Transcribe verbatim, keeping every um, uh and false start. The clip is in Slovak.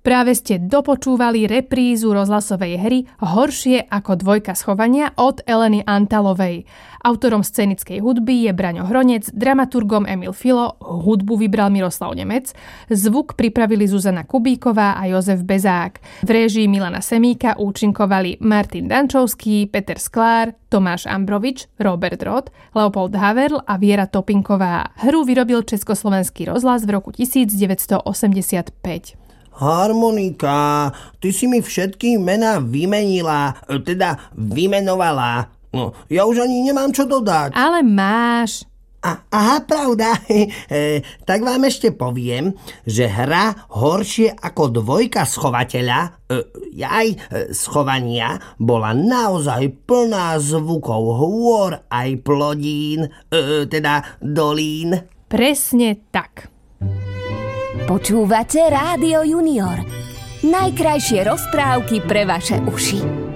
Práve ste dopočúvali reprízu rozhlasovej hry Horšie ako dvojka schovania od Eleny Antalovej. Autorom scénickej hudby je Braňo Hronec, dramaturgom Emil Filo, hudbu vybral Miroslav Nemec, zvuk pripravili Zuzana Kubíková a Jozef Bezák. V réžii Milana Semíka účinkovali Martin Dančovský, Peter Sklár, Tomáš Ambrovič, Robert Roth, Leopold Haverl a Viera Topinková. Hru vyrobil Československý rozhlas v roku devätnásťstoosemdesiatpäť. Harmonika, ty si mi všetky mená vymenila, teda vymenovala. No, ja už ani nemám čo dodať. Ale máš. A, aha, pravda. E, tak vám ešte poviem, že hra Horšie ako dvojka schovateľa, e, aj e, schovania, bola naozaj plná zvukov hôr aj plodín, e, teda dolín. Presne tak. Počúvate Rádio Junior. Najkrajšie rozprávky pre vaše uši.